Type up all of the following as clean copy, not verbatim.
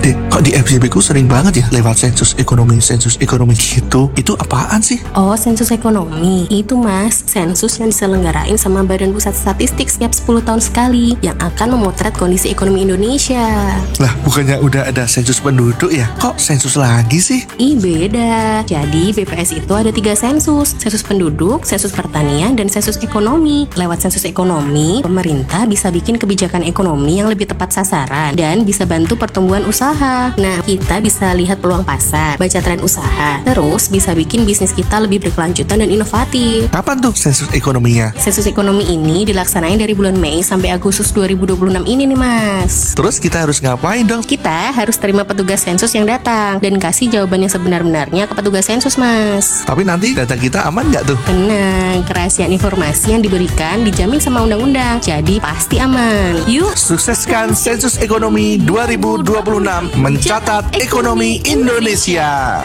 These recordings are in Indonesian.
Dek, kok di FYP ku sering banget ya lewat sensus ekonomi gitu. Itu apaan sih? Oh, sensus ekonomi. Itu mas, sensus yang diselenggarain sama Badan Pusat Statistik setiap 10 tahun sekali yang akan memotret kondisi ekonomi Indonesia. Lah, bukannya udah ada sensus penduduk ya? Kok sensus lagi sih? Ih, beda. Jadi BPS itu ada 3 sensus. Sensus penduduk, sensus pertanian, dan sensus ekonomi. Lewat sensus ekonomi, pemerintah bisa bikin kebijakan ekonomi yang lebih tepat sasaran dan bisa bantu pertumbuhan usaha. Nah, kita bisa lihat peluang pasar, baca tren usaha, terus bisa bikin bisnis kita lebih berkelanjutan dan inovatif. Kapan tuh sensus ekonominya? Sensus ekonomi ini dilaksanain dari bulan Mei sampai Agustus 2026 ini nih mas. Terus kita harus ngapain dong? Kita harus terima petugas sensus yang datang dan kasih jawaban yang sebenar-benarnya ke petugas sensus mas. Tapi nanti data kita aman nggak tuh? Tenang, kerahasiaan informasi yang diberikan dijamin sama undang-undang, jadi pasti aman. Yuk, Sukseskan sensus ekonomi 2026, mencatat ekonomi Indonesia.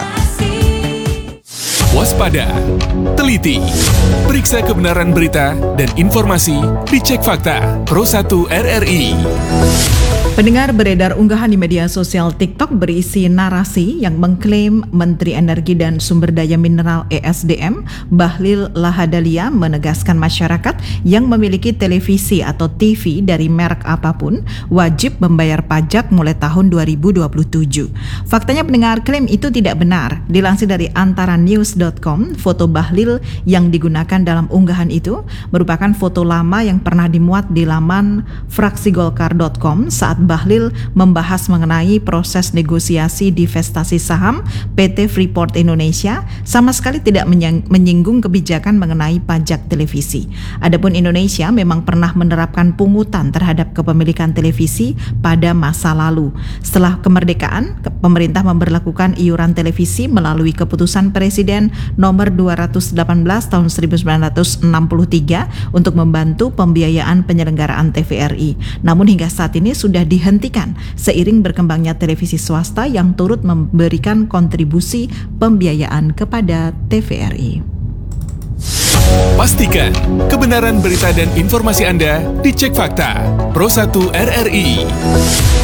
Waspada, teliti, periksa kebenaran berita dan informasi, dicek fakta. Pro 1 RRI. Pendengar, beredar unggahan di media sosial TikTok berisi narasi yang mengklaim Menteri Energi dan Sumber Daya Mineral (ESDM) Bahlil Lahadalia menegaskan masyarakat yang memiliki televisi atau TV dari merek apapun wajib membayar pajak mulai tahun 2027. Faktanya pendengar, klaim itu tidak benar. Dilansir dari antaranews.com, foto Bahlil yang digunakan dalam unggahan itu merupakan foto lama yang pernah dimuat di laman fraksigolkar.com saat Bahlil membahas mengenai proses negosiasi divestasi saham PT Freeport Indonesia, sama sekali tidak menyinggung kebijakan mengenai pajak televisi. Adapun Indonesia memang pernah menerapkan pungutan terhadap kepemilikan televisi pada masa lalu. Setelah kemerdekaan, pemerintah memberlakukan iuran televisi melalui keputusan Presiden nomor 218 tahun 1963 untuk membantu pembiayaan penyelenggaraan TVRI. Namun hingga saat ini sudah dihentikan seiring berkembangnya televisi swasta yang turut memberikan kontribusi pembiayaan kepada TVRI. Pastikan kebenaran berita dan informasi Anda dicek fakta. Pro 1 RRI.